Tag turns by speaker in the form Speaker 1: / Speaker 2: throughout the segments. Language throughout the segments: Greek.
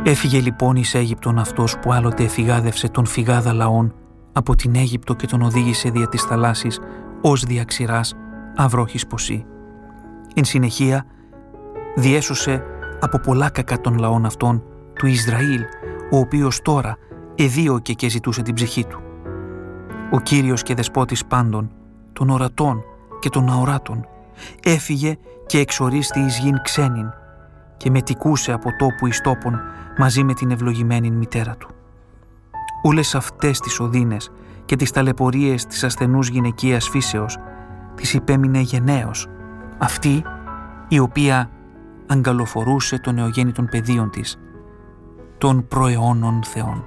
Speaker 1: Έφυγε λοιπόν εις Αίγυπτον αυτός που άλλοτε εφηγάδευσε τον φυγάδα λαών από την Αίγυπτο και τον οδήγησε δια της θαλάσσης ως διαξηράς αυρόχης ποσή. Εν συνεχεία διέσωσε από πολλά κακά των λαών αυτών του Ισραήλ, ο οποίος τώρα εδίωκε και ζητούσε την ψυχή του. Ο Κύριος και Δεσπότης πάντων, των ορατών και των αοράτων, έφυγε και εξορίστη εις γην ξένην και μετικούσε από τόπου εις τόπον μαζί με την ευλογημένη μητέρα του. Όλες αυτές τις οδύνες και τις ταλαιπωρίες της ασθενούς γυναικείας φύσεως τις υπέμεινε γενναίος, αυτή η οποία αγκαλοφορούσε των νεογέννητων παιδίων της, των προαιώνων θεών.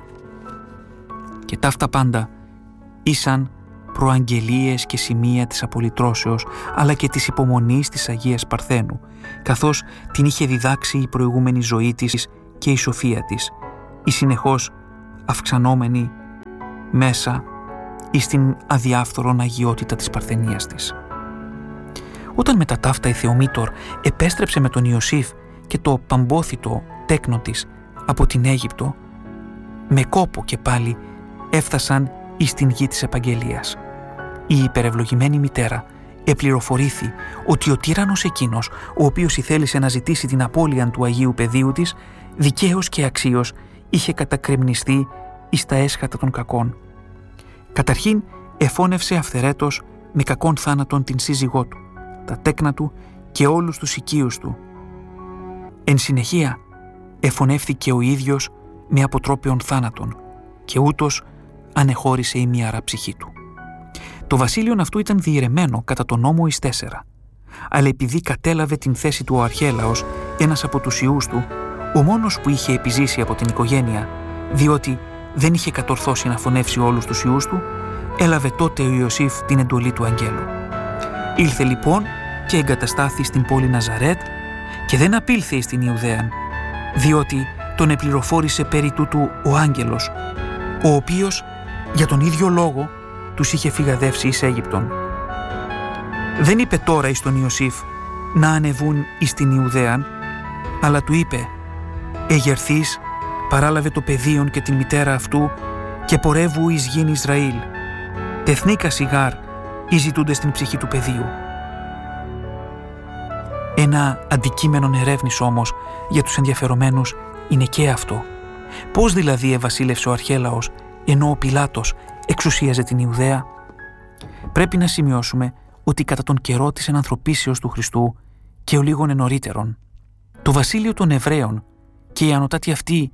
Speaker 1: Και ταύτα πάντα ήσαν προαγγελίες και σημεία της απολυτρώσεως, αλλά και της υπομονής της Αγίας Παρθένου, καθώς την είχε διδάξει η προηγούμενη ζωή της και η σοφία της, η συνεχώς αυξανόμενη μέσα εις την αδιάφθορον αγιότητα της παρθενίας της. Όταν μετά ταύτα η Θεομήτωρ επέστρεψε με τον Ιωσήφ και το παμπόθητο τέκνο της από την Αίγυπτο, με κόπο και πάλι έφτασαν εις την γη της επαγγελίας. Η υπερευλογημένη μητέρα επληροφορήθη ότι ο τύραννος εκείνος, ο οποίος ηθέλησε να ζητήσει την απώλεια του Αγίου Παιδίου της, δικαίως και αξίως είχε κατακρεμνιστεί εις τα έσχατα των κακών. Καταρχήν εφώνευσε αυθερέτως με κακόν θάνατον την σύζυγό του, τα τέκνα του και όλους τους οικείους του. Εν συνεχεία εφωνεύθηκε ο ίδιος με αποτρόπαιον θάνατον και ούτως ανεχώρησε η μιάρα ψυχή του. Το βασίλειον αυτού ήταν διαιρεμένο κατά τον νόμο εις 4, αλλά επειδή κατέλαβε την θέση του ο Αρχέλαος, ένας από τους ιούς του, ο μόνος που είχε επιζήσει από την οικογένεια, διότι δεν είχε κατορθώσει να φωνεύσει όλους τους ιούς του, έλαβε τότε ο Ιωσήφ την εντολή του αγγέλου. Ήλθε λοιπόν και εγκαταστάθη στην πόλη Ναζαρέτ και δεν απήλθε στην Ιουδαίαν, διότι τον επληροφόρησε περί τούτου ο άγγελος, ο οποίος για τον ίδιο λόγο τους είχε φυγαδεύσει εις Αίγυπτον. Δεν είπε τώρα εις τον Ιωσήφ να ανεβούν εις την Ιουδαίαν, αλλά του είπε «Εγερθείς, παράλαβε το παιδίον και την μητέρα αυτού και πορεύου εις γην Ισραήλ. Τεθνίκα σιγάρ εις ζητούντες την ψυχή του παιδίου». Ένα αντικείμενο ερεύνης όμως για τους ενδιαφερομένους είναι και αυτό. Πώς δηλαδή ευασίλευσε ο Αρχέλαος ενώ ο Πιλάτος εξουσίαζε την Ιουδαία? Πρέπει να σημειώσουμε ότι κατά τον καιρό της ενανθρωπίσεως του Χριστού και ο λίγων νωρίτερον, το βασίλειο των Εβραίων και η ανωτάτη αυτή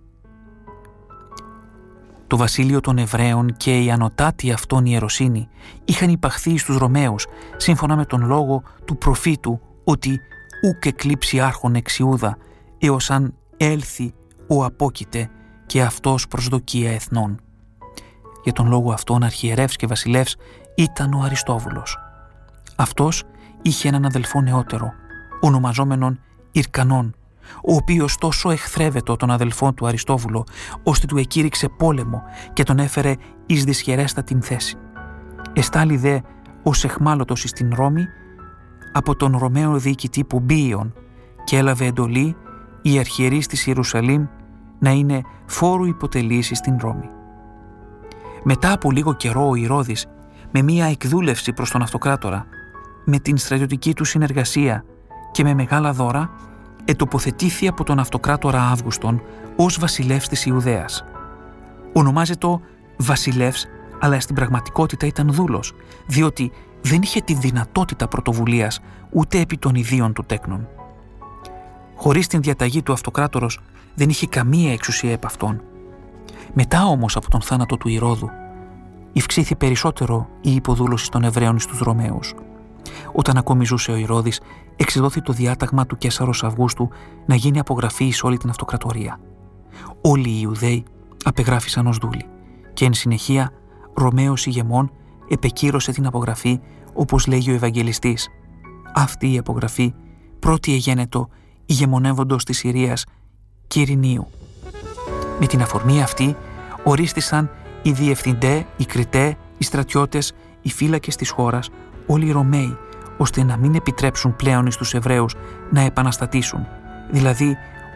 Speaker 1: το βασίλειο των Εβραίων και η ανωτάτη αυτών ιεροσύνη είχαν υπαχθεί στους Ρωμαίους σύμφωνα με τον λόγο του προφήτου ότι «ουκ εκλείψει άρχον εξ Ιούδα έως αν έλθει ο απόκειται και αυτός προσδοκία εθνών». Για τον λόγο αυτόν αρχιερεύς και βασιλεύς ήταν ο Αριστόβουλος. Αυτός είχε έναν αδελφό νεότερο, ονομαζόμενον Ηρκανόν, ο οποίος τόσο εχθρεύετο τον αδελφό του Αριστόβουλο, ώστε του εκήρυξε πόλεμο και τον έφερε εις δυσχερέστατην θέση. Εστάλει δε ως εχμάλωτος εις την Ρώμη από τον Ρωμαίο διοικητή Πουμπίον και έλαβε εντολή η αρχιερείς της Ιερουσαλήμ να είναι φόρου υποτελής εις την Ρώμη. Μετά από λίγο καιρό ο Ηρώδης, με μία εκδούλευση προς τον αυτοκράτορα, με την στρατιωτική του συνεργασία και με μεγάλα δώρα, ετοποθετήθη από τον αυτοκράτορα Αύγουστον ως βασιλεύς της Ιουδαίας. Ονομάζεται βασιλεύς, αλλά στην πραγματικότητα ήταν δούλος, διότι δεν είχε τη δυνατότητα πρωτοβουλίας ούτε επί των ιδίων του τέκνων. Χωρίς την διαταγή του αυτοκράτορος δεν είχε καμία εξουσία επ' αυτόν. Μετά όμως από τον θάνατο του Ηρώδου, ευξήθη περισσότερο η υποδούλωση των Εβραίων στους Ρωμαίους. Όταν ακόμη ζούσε ο Ηρώδης, εξεδόθη το διάταγμα του Καίσαρος Αυγούστου να γίνει απογραφή εις όλη την αυτοκρατορία. Όλοι οι Ιουδαίοι απεγράφησαν ως δούλοι και εν συνεχεία Ρωμαίος ηγεμόν επεκύρωσε την απογραφή, όπως λέγει ο Ευαγγελιστής. Αυτή η απογραφή πρώτη εγένετο ηγεμονεύοντος της Συρίας Κυρινίου. Με την αφορμή αυτή ορίστησαν οι διευθυντέ, οι κριτέ, οι στρατιώτες, οι φύλακες της χώρας, όλοι οι Ρωμαίοι, ώστε να μην επιτρέψουν πλέον εις τους Εβραίους να επαναστατήσουν, δηλαδή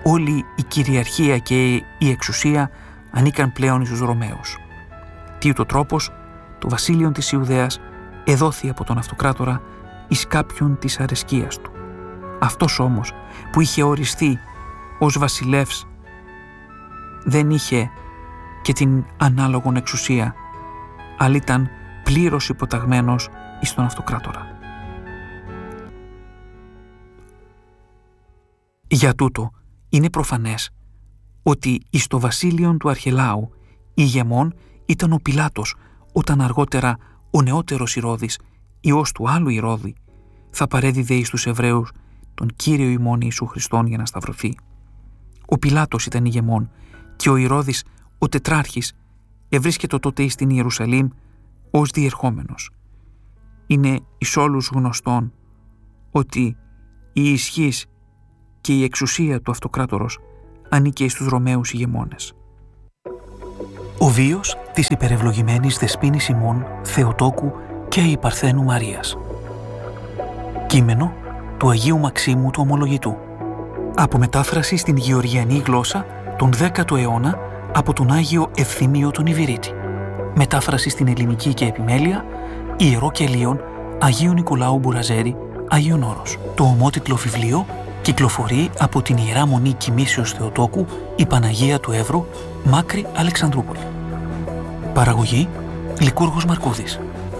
Speaker 1: όλη η κυριαρχία και η εξουσία ανήκαν πλέον στους Ρωμαίους. Τι ούτω τρόπος, το βασίλειον της Ιουδαίας εδόθη από τον αυτοκράτορα εις κάποιον της αρεσκίας του. Αυτός όμως που είχε οριστεί ως βασιλεύς δεν είχε και την ανάλογον εξουσία, αλλά ήταν πλήρως υποταγμένος εις τον αυτοκράτορα. Για τούτο είναι προφανές ότι εις το βασίλειον του Αρχελάου ηγεμόν ήταν ο Πιλάτος, όταν αργότερα ο νεότερος Ηρώδης, υιός του άλλου Ηρώδη, θα παρέδιδε εις τους Εβραίους τον Κύριο ημών Ιησού Χριστόν για να σταυρωθεί. Ο Πιλάτος ήταν ηγεμόν και ο Ηρώδης, ο τετράρχης, ευρίσκεται τότε στην Ιερουσαλήμ ως διερχόμενος. Είναι εις όλους γνωστόν ότι η ισχύς και η εξουσία του αυτοκράτορος ανήκε στους Ρωμαίους ηγεμόνες. Ο βίος της υπερευλογημένης Δεσποίνης ημών Θεοτόκου και η Παρθένου Μαρίας. Κείμενο του Αγίου Μαξίμου του Ομολογητού. Από μετάφραση στην Γεωργιανή γλώσσα τον 10ο αιώνα από τον Άγιο Ευθύμιο τον Ιβυρίτη. Μετάφραση στην ελληνική και επιμέλεια Ιερό Κελίον Αγίου Νικολάου Μπουραζέρη, Άγιον Όρος. Το ομότιτλο βιβλίο κυκλοφορεί από την Ιερά Μονή Κοιμήσεως Θεοτόκου η Παναγία του Εύρου, Μάκρη Αλεξανδρούπολη. Παραγωγή Λικούργος Μαρκούδης.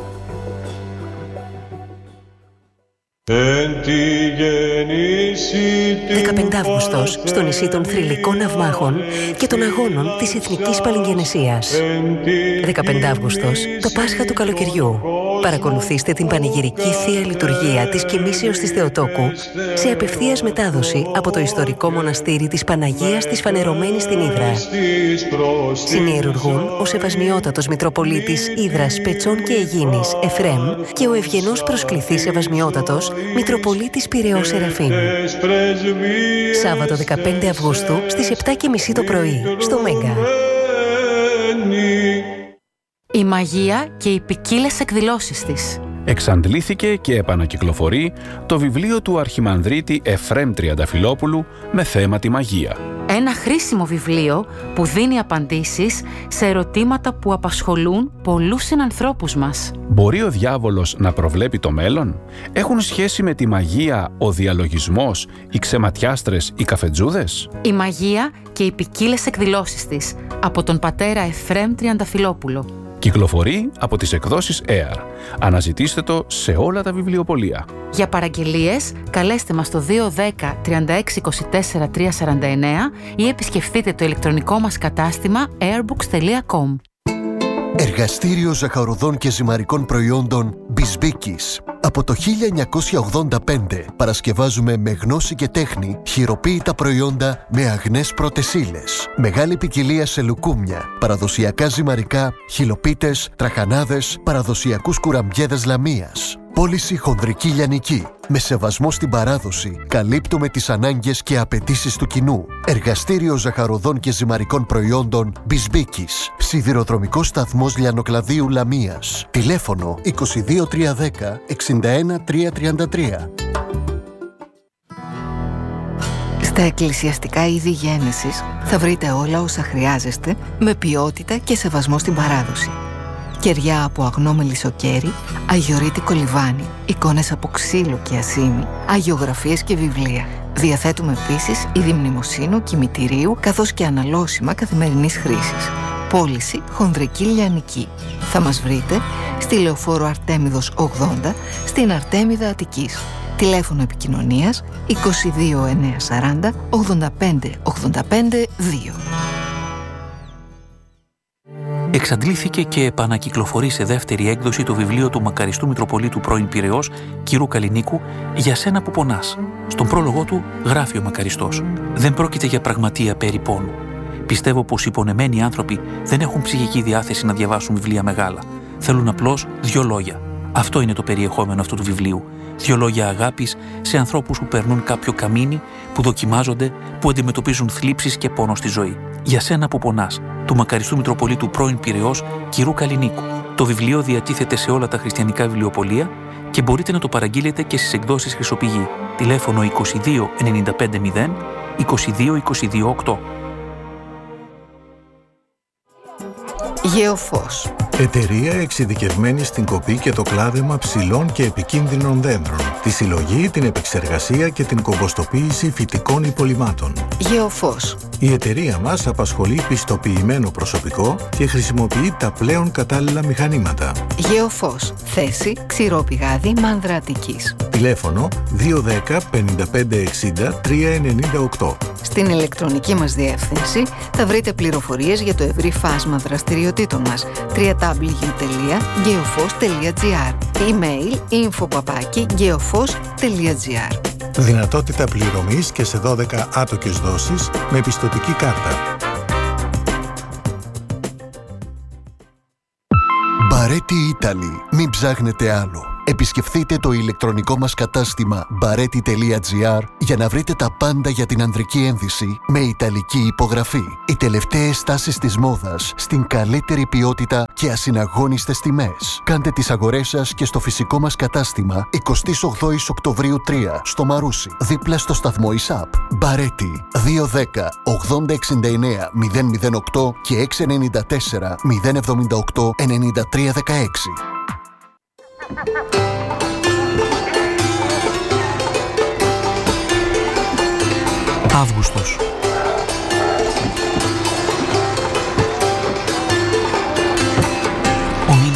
Speaker 2: 15 Αύγουστος, στο νησί των Θρυλικών Ναυμάχων και των Αγώνων της Εθνικής Παλιγγενεσίας. 15 Αύγουστος, το Πάσχα του καλοκαιριού. Παρακολουθήστε την πανηγυρική Θεία Λειτουργία της Κοιμήσεως της Θεοτόκου σε απευθείας μετάδοση από το ιστορικό μοναστήρι της Παναγίας της Φανερωμένης στην Ύδρα. Συνιερουργούν ο Σεβασμιότατος Μητροπολίτης Ύδρας, Πετσών και Αιγίνης Εφρέμ και ο ευγενός προσκληθής Σεβασμιότατος Μητροπολίτης Πειραιώς Σεραφείμ. Σάββατο 15 Αυγούστου στις 7:30 το πρωί στο Μέγκα.
Speaker 3: Η μαγεία και οι ποικίλες εκδηλώσεις της.
Speaker 4: Εξαντλήθηκε και επανακυκλοφορεί το βιβλίο του Αρχιμανδρίτη Εφρέμ Τριανταφυλόπουλου με θέμα τη μαγεία.
Speaker 3: Ένα χρήσιμο βιβλίο που δίνει απαντήσεις σε ερωτήματα που απασχολούν πολλούς συνανθρώπους μας.
Speaker 4: Μπορεί ο διάβολος να προβλέπει το μέλλον? Έχουν σχέση με τη μαγεία ο διαλογισμός, οι ξεματιάστρες, οι καφετζούδες?
Speaker 3: Η μαγεία και οι ποικίλες εκδηλώσεις της από τον πατέρα Εφρέμ Τριανταφυλόπουλο.
Speaker 4: Κυκλοφορεί από τις εκδόσεις ΕΑΡ. Αναζητήστε το σε όλα τα βιβλιοπωλεία.
Speaker 3: Για παραγγελίες, καλέστε μας στο 210 36 24 349 ή επισκεφτείτε το ηλεκτρονικό μας κατάστημα airbooks.com.
Speaker 5: Εργαστήριο ζαχαροδών και ζυμαρικών προϊόντων Μπισμπίκης. Από το 1985 παρασκευάζουμε με γνώση και τέχνη χειροποίητα προϊόντα με αγνές πρώτες ύλες. Μεγάλη ποικιλία σε λουκούμια, παραδοσιακά ζυμαρικά, χυλοπίτες, τραχανάδες, παραδοσιακούς κουραμπιέδες λαμίας. Πώληση χονδρική λιανική. Με σεβασμό στην παράδοση, καλύπτουμε τις ανάγκες και απαιτήσεις του κοινού. Εργαστήριο ζαχαροδών και ζυμαρικών προϊόντων Μπισμπίκης. Σιδηροδρομικός σταθμός Λιανοκλαδίου Λαμίας. Τηλέφωνο 22310 61333.
Speaker 6: Στα εκκλησιαστικά είδη γένεσης θα βρείτε όλα όσα χρειάζεστε με ποιότητα και σεβασμό στην παράδοση. Κεριά από αγνό μελισσοκέρι, αγιορείτικο λιβάνι, εικόνες από ξύλο και ασήμι, αγιογραφίες και βιβλία. Διαθέτουμε επίσης είδη μνημοσύνου, κημητηρίου, καθώς και αναλώσιμα καθημερινής χρήσης. Πώληση χονδρική λιανική. Θα μας βρείτε στη Λεωφόρο Αρτέμιδος 80, στην Αρτέμιδα Αττικής. Τηλέφωνο επικοινωνίας 22 940 85 85 2.
Speaker 1: Εξαντλήθηκε και επανακυκλοφορεί σε δεύτερη έκδοση το βιβλίο του μακαριστού Μητροπολίτου πρώην Πειραιώς, κ. Καλλινίκου, «Για σένα που πονάς». Στον πρόλογο του γράφει ο μακαριστός: «Δεν πρόκειται για πραγματεία περί πόνου. Πιστεύω πως οι πονεμένοι άνθρωποι δεν έχουν ψυχική διάθεση να διαβάσουν βιβλία μεγάλα. Θέλουν απλώς 2 λόγια. Αυτό είναι το περιεχόμενο αυτού του βιβλίου. 2 λόγια αγάπης σε ανθρώπους που περνούν κάποιο καμίνι, που δοκιμάζονται, που αντιμετωπίζουν θλίψεις και πόνο στη ζωή. Για σένα που πονάς», του μακαριστού Μητροπολίτου πρώην Πειραιώς, κ. Καλλινίκου. Το βιβλίο διατίθεται σε όλα τα χριστιανικά βιβλιοπωλεία και μπορείτε να το παραγγείλετε και στις εκδόσεις Χρυσοπηγή. Τηλέφωνο 22 95 0 22
Speaker 6: Γεωφός.
Speaker 7: Εταιρεία εξειδικευμένη στην κοπή και το κλάδεμα ψηλών και επικίνδυνων δέντρων, τη συλλογή, την επεξεργασία και την κομποστοποίηση φυτικών υπολειμμάτων.
Speaker 6: Γεωφός.
Speaker 7: Η εταιρεία μας απασχολεί πιστοποιημένο προσωπικό και χρησιμοποιεί τα πλέον κατάλληλα μηχανήματα.
Speaker 6: Γεωφός. Θέση Ξηρόπηγάδι Μάνδρα Αττικής.
Speaker 7: Τηλέφωνο 210 55 60 398.
Speaker 6: Στην ηλεκτρονική μας διεύθυνση θα βρείτε πληροφορίες για το ευρύ φάσμα δραστηριοτήτων μας www.geofos.gr. Email info@geofos.gr.
Speaker 7: Δυνατότητα πληρωμής και σε 12 άτοκες δόσεις με πιστωτική κάρτα.
Speaker 5: Μπαρέτι Italy. Μην ψάχνετε άλλο. Επισκεφθείτε το ηλεκτρονικό μας κατάστημα bareti.gr για να βρείτε τα πάντα για την ανδρική ένδυση με ιταλική υπογραφή. Οι τελευταίες τάσεις της μόδας στην καλύτερη ποιότητα και ασυναγώνιστες τιμές. Κάντε τις αγορές σας και στο φυσικό μας κατάστημα 28 Οκτωβρίου 3 στο Μαρούσι, δίπλα στο σταθμό ΙΣΑΠ. Μπαρέτι 210 80 69 008 και 694 078 93 16.
Speaker 1: Αύγουστος.